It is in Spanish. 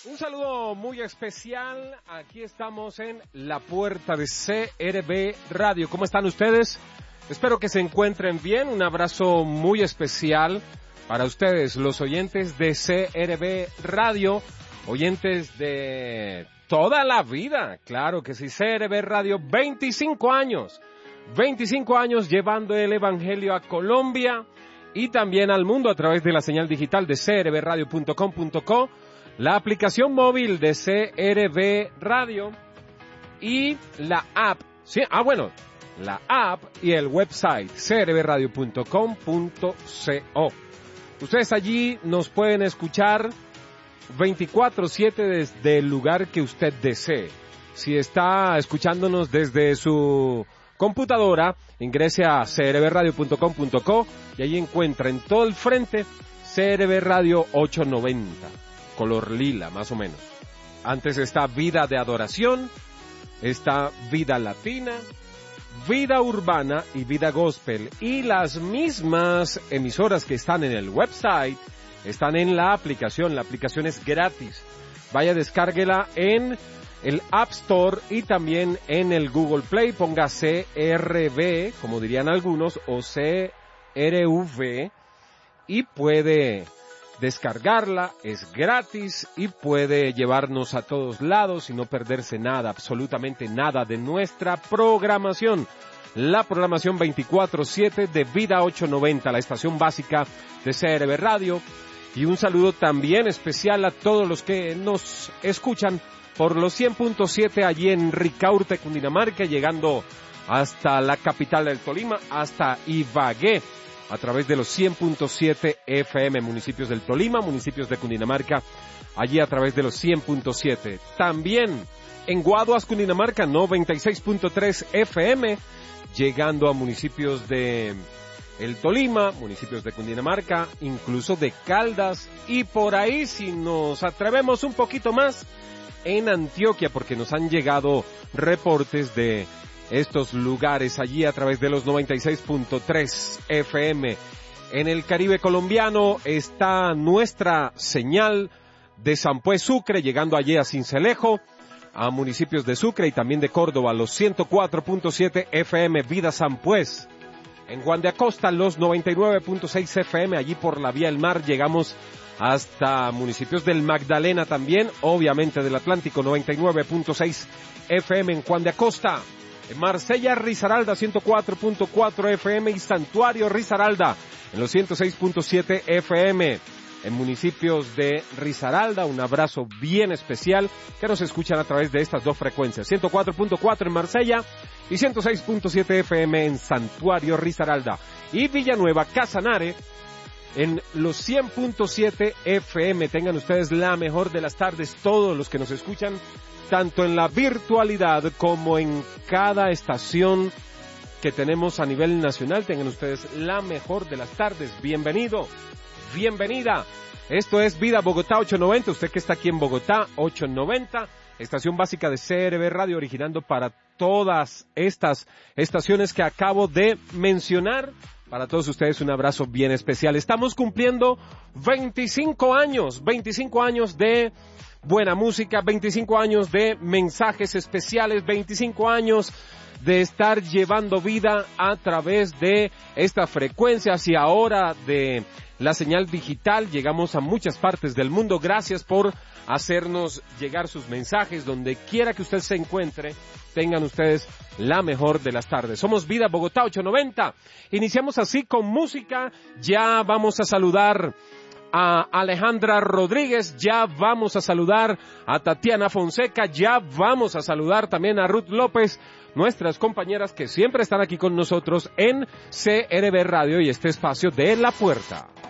Un saludo muy especial. Aquí estamos en la puerta de CRB Radio. ¿Cómo están ustedes? Espero que se encuentren bien. Un abrazo muy especial para ustedes, los oyentes de CRB Radio, oyentes de toda la vida. Claro que sí, CRB Radio, 25 años. 25 años llevando el Evangelio a Colombia y también al mundo a través de la señal digital de crbradio.com.co, la aplicación móvil de CRB Radio y la app. Sí, la app y el website crbradio.com.co. Ustedes allí nos pueden escuchar 24/7 desde el lugar que usted desee. Si está escuchándonos desde su computadora, ingrese a crbradio.com.co y ahí encuentra en todo el frente CRB Radio 890, color lila más o menos. Antes está Vida de Adoración, está Vida Latina, Vida Urbana y Vida Gospel. Y las mismas emisoras que están en el website están en la aplicación. La aplicación es gratis. Vaya, descárguela en el App Store y también en el Google Play. Ponga CRB, como dirían algunos, o CRV, y puede descargarla. Es gratis y puede llevarnos a todos lados y no perderse nada, absolutamente nada de nuestra programación. La programación 24/7 de Vida 890, la estación básica de CRB Radio. Y un saludo también especial a todos los que nos escuchan por los 100.7 allí en Ricaurte, Cundinamarca, llegando hasta la capital del Tolima, hasta Ibagué, a través de los 100.7 FM, municipios del Tolima, municipios de Cundinamarca, allí a través de los 100.7. También en Guaduas, Cundinamarca, 96.3 FM, llegando a municipios de el Tolima, municipios de Cundinamarca, incluso de Caldas, y por ahí, si nos atrevemos un poquito más, en Antioquia, porque nos han llegado reportes de estos lugares allí a través de los 96.3 FM. En el Caribe colombiano está nuestra señal de Sampués, Sucre, llegando allí a Sincelejo, a municipios de Sucre y también de Córdoba, los 104.7 FM Vida Sampués. En Juan de Acosta, los 99.6 FM, allí por la vía del mar, llegamos hasta municipios del Magdalena también, obviamente del Atlántico, 99.6 FM en Juan de Acosta. En Marsella, Risaralda, 104.4 FM y Santuario Risaralda, en los 106.7 FM. En municipios de Risaralda, un abrazo bien especial que nos escuchan a través de estas dos frecuencias, 104.4 en Marsella y 106.7 FM en Santuario Risaralda. Y Villanueva, Casanare, en los 100.7 FM. Tengan ustedes la mejor de las tardes, todos los que nos escuchan, tanto en la virtualidad como en cada estación que tenemos a nivel nacional. Tengan ustedes la mejor de las tardes. Bienvenido, bienvenida. Esto es Vida Bogotá 890. Usted que está aquí en Bogotá, 890, estación básica de CRB Radio, originando para todas estas estaciones que acabo de mencionar. Para todos ustedes un abrazo bien especial. Estamos cumpliendo 25 años de buena música, 25 años de mensajes especiales, 25 años de estar llevando vida a través de estas frecuencias y ahora de la señal digital. Llegamos a muchas partes del mundo. Gracias por hacernos llegar sus mensajes donde quiera que usted se encuentre. Tengan ustedes la mejor de las tardes. Somos Vida Bogotá 890. Iniciamos así con música. Ya vamos a saludar a Alejandra Rodríguez, ya vamos a saludar a Tatiana Fonseca, ya vamos a saludar también a Ruth López, nuestras compañeras que siempre están aquí con nosotros en CRB Radio y este espacio de La Puerta.